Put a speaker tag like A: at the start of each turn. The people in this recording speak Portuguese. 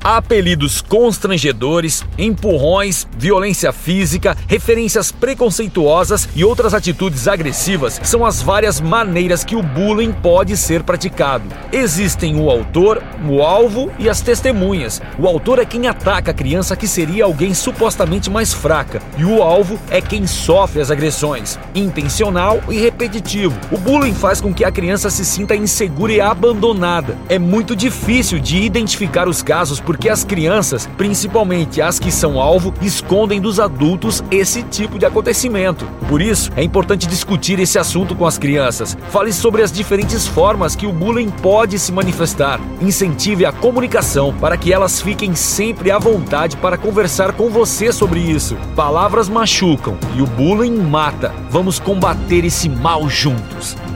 A: Apelidos constrangedores, empurrões, violência física, referências preconceituosas e outras atitudes agressivas são as várias maneiras que o bullying pode ser praticado. Existem o autor, o alvo e as testemunhas. O autor é quem ataca a criança, que seria alguém supostamente mais fraca, e o alvo é quem sofre as agressões, intencional e repetitivo. O bullying faz com que a criança se sinta insegura e abandonada. É muito difícil de identificar os casos porque as crianças, principalmente as que são alvo, escondem dos adultos esse tipo de acontecimento. Por isso, é importante discutir esse assunto com as crianças. Fale sobre as diferentes formas que o bullying pode se manifestar. Incentive a comunicação para que elas fiquem sempre à vontade para conversar com você sobre isso. Palavras machucam e o bullying mata. Vamos combater esse mal juntos.